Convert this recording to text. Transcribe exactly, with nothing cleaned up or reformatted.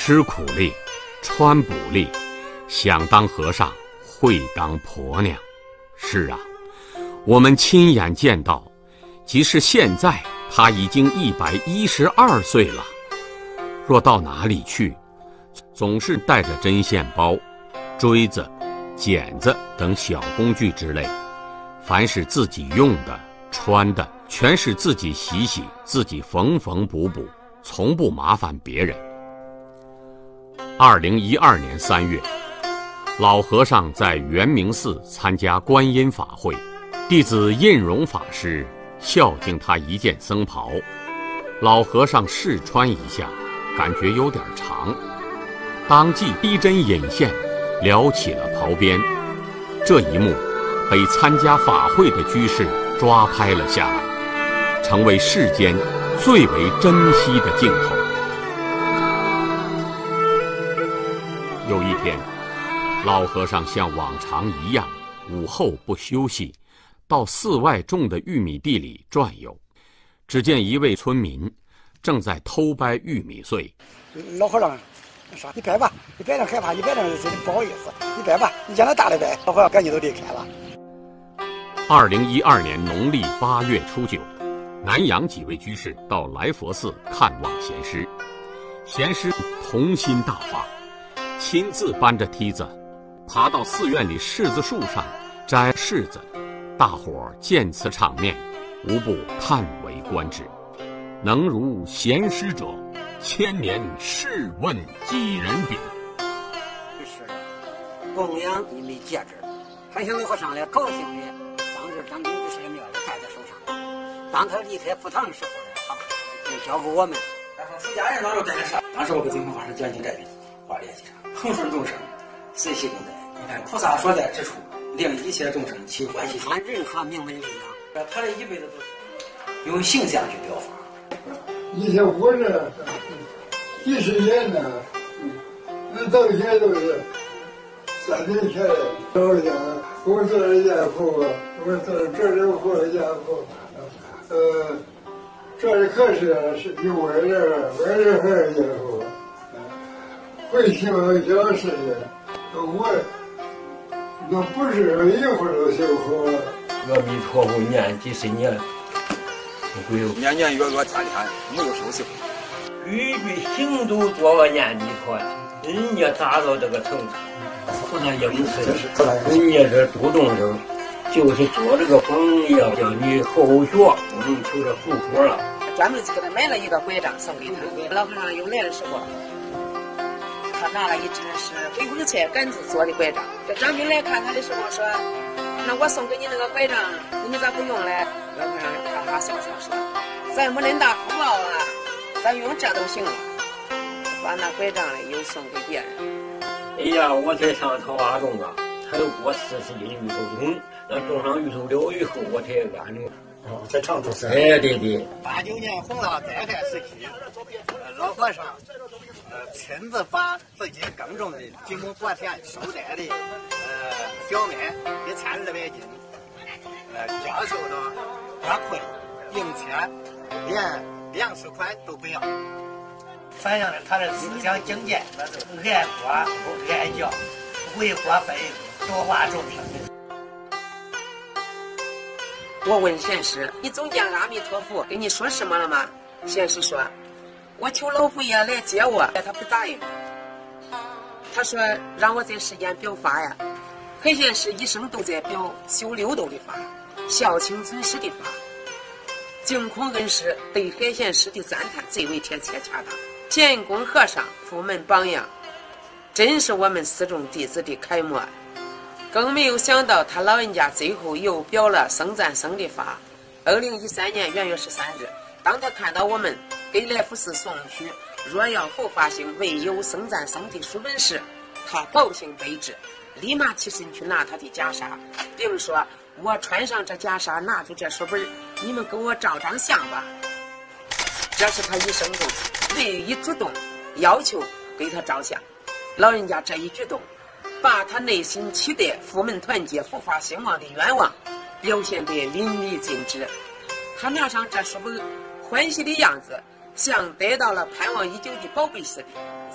吃苦力，穿补力，想当和尚，会当婆娘。是啊，我们亲眼见到，即使现在他已经一百一十二岁了。若到哪里去，总是带着针线包、锥子、剪子等小工具之类，凡是自己用的、穿的，全是自己洗洗，自己缝缝补补，从不麻烦别人。二零一二年三月，老和尚在圆明寺参加观音法会，弟子印荣法师孝敬他一件僧袍，老和尚试穿一下，感觉有点长，当即逼针引线，撩起了袍边。这一幕被参加法会的居士抓拍了下来，成为世间最为珍惜的镜头。有一天，老和尚像往常一样，午后不休息，到寺外种的玉米地里转悠。只见一位村民正在偷掰玉米穗。 老和尚说：“你掰吧，你掰着害怕，你掰着不好意思，你掰吧，你让他大的掰。”老和尚赶紧都离开了。 二零一二年农历八月初九，南阳几位居士到来佛寺看望贤师，贤师童心大发，亲自搬着梯子爬到寺院里柿子树上摘柿子。大伙儿见此场面，无不叹为观止。能如贤师者，千年试问几人比？ 是的，供养你没戒指，还向老和尚来高兴的，当着张公居士的庙里戴在手上。当他离开佛堂的时候呢，就交给我们。 出家人当时带着啥？当时我给净空法师讲经这边话联系上，恒顺众生，随喜功德。你看菩萨所在之处，令一切众生起欢喜心。 按任何名门力量， 他这一辈子都是用形象去表法。 以前活着几十年呢，那到现在都是三年前老人家，我做了家父，我做这人活家父，呃，这里可是是有外人，外人还是家父，会修小事情，我那不是一会儿都修好。 阿弥陀佛，念几十年。 年年月月天天没有休息， 句句行都做个念弥陀，人家达到这个程度，不能应试，人家这主动生，就是做这个榜样，叫你后学，我们求着后果了。 专门给他买了一个拐杖送给他，老和尚又来的时候，他拿了一只是回光菜杆子做的拐杖。这张兵来看他的时候说：“那我送给你那个拐杖，你咋不用嘞？”老和尚哈哈笑笑说：“咱没恁大福报啊，咱用这都行了。”把那拐杖嘞又送给别人。 哎呀，我才上桃花种啊，才有过四十斤芋头种，那种上芋头了以后，我才安住。 哦，在常州山。 哎，对对。 八九年弘法灾害时期，老和尚呃亲自把自己耕种的经过薄田收摘的呃小麦一千二百斤，呃教授到花困、并且连粮食款都不要，反映了他的思想境界，那是爱国不爱教，为国分多化众生。 我问贤师：“你总见阿弥陀佛跟你说什么了吗？”贤师说：“我求老佛爷来接我，他不答应。他说让我在世间表法呀。海贤师一生都在表修六度的法，孝亲尊师的法。净空恩师对海贤师的赞叹最为贴切恰当。建功和尚佛门榜样，真是我们四众弟子的楷模。更没有想到他老人家最后又表了僧赞僧的法。二零一三年元月十三日，当他看到我们给来福寺送去若要佛法兴唯有僧赞僧的书本时，他高兴悲之，立马起身去拿他的袈裟，并说：“我穿上这袈裟，拿出这书本，你们给我照张相吧。”这是他一生中唯一主动要求给他照相。老人家这一举动，把他内心期待佛门团结、佛法兴旺的愿望表现得淋漓尽致。他拿上这书本，欢喜的样子，像得到了盼望已久的宝贝似的。